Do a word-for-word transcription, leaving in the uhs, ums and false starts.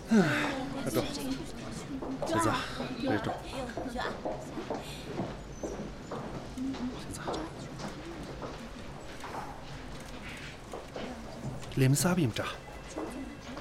快走，小子，别走。小子，连啥也不扎。